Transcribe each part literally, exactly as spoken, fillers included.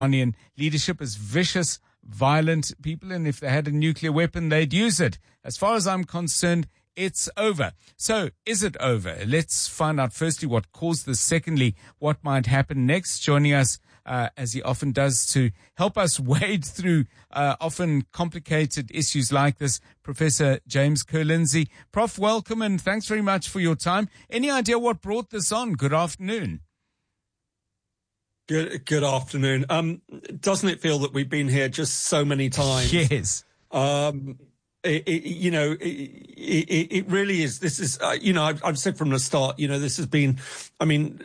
Iranian leadership as vicious, violent people, and if they had a nuclear weapon, they'd use it. As far as I'm concerned, it's over. So, is it over? Let's find out firstly what caused this. Secondly, what might happen next. Joining us, uh, as he often does, to help us wade through uh, often complicated issues like this, Professor James Kerr-Lindsay. Prof, welcome and thanks very much for your time. Any idea what brought this on? Good afternoon. Good, good afternoon. Um, doesn't it feel that we've been here just so many times? Yes. Um, It, it, you know, it, it, it really is. This is, uh, you know, I've, I've said from the start, you know, this has been, I mean,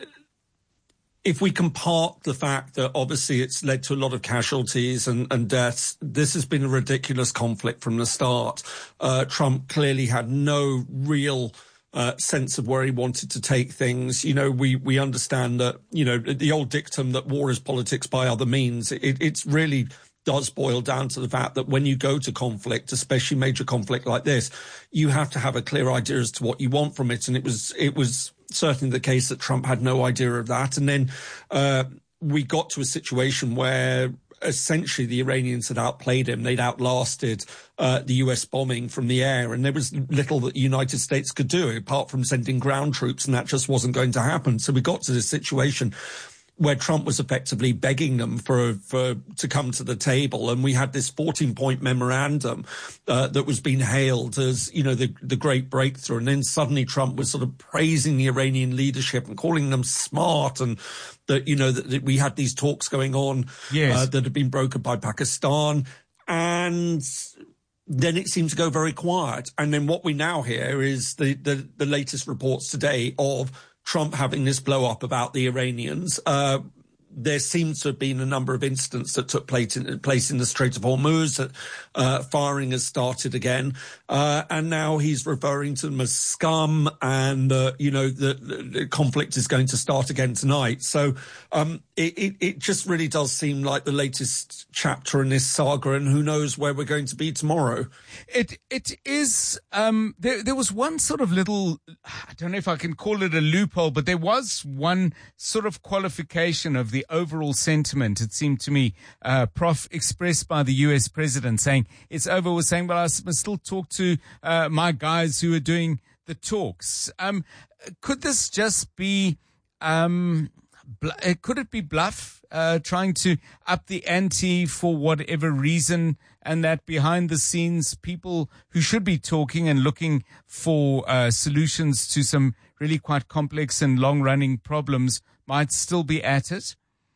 if we can park the fact that obviously it's led to a lot of casualties and, and deaths, this has been a ridiculous conflict from the start. Uh, Trump clearly had no real Uh, sense of where he wanted to take things. You know, we, we understand that, you know, the old dictum that war is politics by other means, it, it's really does boil down to the fact that when you go to conflict, especially major conflict like this, you have to have a clear idea as to what you want from it. And it was, it was certainly the case that Trump had no idea of that. And then, uh, we got to a situation where essentially the Iranians had outplayed him. They'd outlasted uh, the U S bombing from the air, and there was little that the United States could do apart from sending ground troops, and that just wasn't going to happen. So we got to this situation where Trump was effectively begging them for, for, to come to the table. And we had this fourteen point memorandum, uh, that was being hailed as, you know, the, the great breakthrough. And then suddenly Trump was sort of praising the Iranian leadership and calling them smart, and that, you know, that, that we had these talks going on, yes. uh, that had been brokered by Pakistan. And then it seemed to go very quiet. And then what we now hear is the, the, the latest reports today of Trump having this blow up about the Iranians. Uh, there seems to have been a number of incidents that took place in, place in the Strait of Hormuz. That uh, firing has started again, uh, and now he's referring to them as scum. And uh, you know, the, the conflict is going to start again tonight. So um, it, it, it just really does seem like the latest chapter in this saga, and who knows where we're going to be tomorrow. It it is. Um, there there was one sort of little, I don't know if I can call it a loophole, but there was one sort of qualification of the overall sentiment, it seemed to me, uh, Prof, expressed by the U S president, saying it's over, was saying, well, I must still talk to uh, my guys who are doing the talks. Um, could this just be, um, bl- could it be bluff, uh, trying to up the ante for whatever reason, and that behind the scenes, people who should be talking and looking for uh, solutions to some really quite complex and long-running problems might still be at it?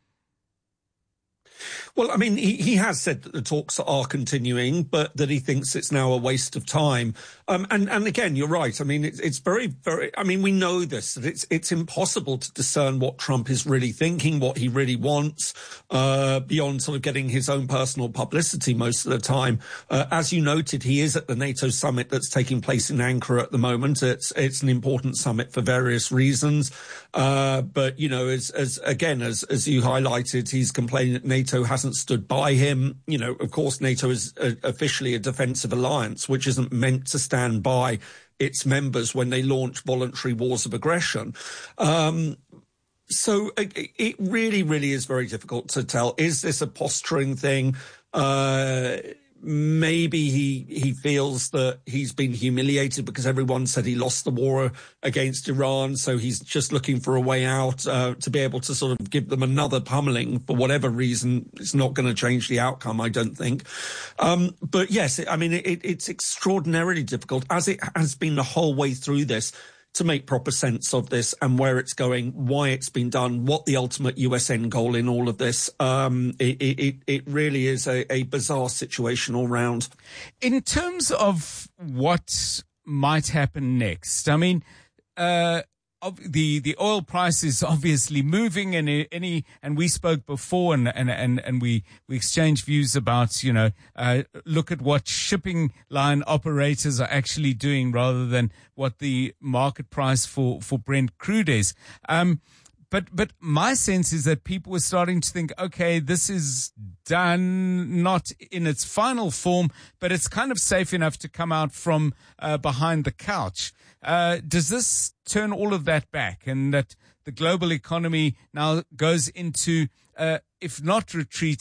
Well, I mean, he, he has said that the talks are continuing, but that he thinks it's now a waste of time. Um, and, and again, you're right. I mean, it's, it's very, very, I mean, we know this, that it's, it's impossible to discern what Trump is really thinking, what he really wants, uh, beyond sort of getting his own personal publicity most of the time. Uh, as you noted, he is at the NATO summit that's taking place in Ankara at the moment. It's, it's an important summit for various reasons. Uh, but, you know, as, as, again, as, as you highlighted, he's complaining that NATO hasn't stood by him. You know, of course, NATO is a, officially a defensive alliance, which isn't meant to stand by its members when they launch voluntary wars of aggression. Um, so it, it really, really is very difficult to tell. Is this a posturing thing? Uh, Maybe he, he feels that he's been humiliated because everyone said he lost the war against Iran. So he's just looking for a way out, uh, to be able to sort of give them another pummeling for whatever reason. It's not going to change the outcome, I don't think. Um, but yes, I mean, it, it's extraordinarily difficult, as it has been the whole way through this, to make proper sense of this and where it's going, why it's been done, what the ultimate U S end goal in all of this. Um, it, it, it really is a, a bizarre situation all round. In terms of what might happen next, I mean, uh, the the oil price is obviously moving, and any and we spoke before, and and and, and we we exchanged views about, you know, uh, look at what shipping line operators are actually doing rather than what the market price for for Brent crude is. Um, But but my sense is that people were starting to think, okay, this is done, not in its final form, but it's kind of safe enough to come out from uh, behind the couch. Uh, does this turn all of that back, and that the global economy now goes into uh, if not retreat,